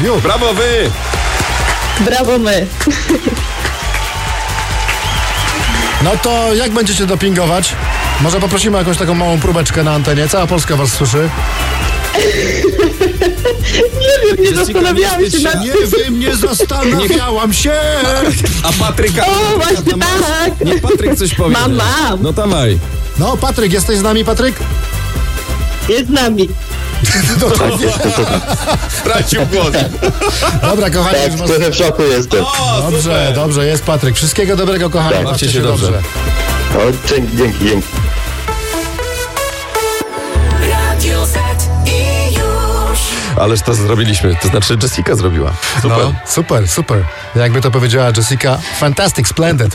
Brawo wy! Brawo my. No to jak będziecie dopingować? Może poprosimy o jakąś taką małą próbeczkę na antenie. Cała Polska was słyszy. Nie wiem, nie zastanawiałam się nad Nie wiem, nie zastanawiałam się. A Patryka... O, właśnie tak. Niech Patryk coś powie. Mam. No dawaj. No, Patryk, jesteś z nami, Patryk? Jest z nami. No to Stracił głos. dobra, kochani. Tak, już was... trochę w szoku jestem. Dobrze, dobrze, jest Patryk. Wszystkiego dobrego, kochani. Tak. Bawcie Bawcie się dobrze. No, dzięki. Radio Z i już. Ależ to zrobiliśmy. To znaczy Jessica zrobiła. Super. No, super. Jakby to powiedziała Jessica, fantastic, splendid.